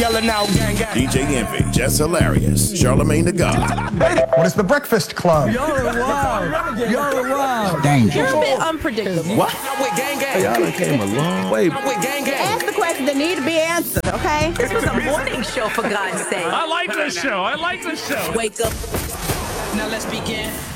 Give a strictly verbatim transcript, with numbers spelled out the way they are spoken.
Yelling out, gang, gang. D J Envy, Jess Hilarious, Charlamagne the God. What is the Breakfast Club? Y'all are wild. Y'all are wild. Danger. You're a bit unpredictable. What? With gang gang. Y'all done came a long way. With gang gang. Ask the questions that need to be answered, okay? This was a morning show, for God's sake. I like this show. I like this show. Wake up. Now let's begin.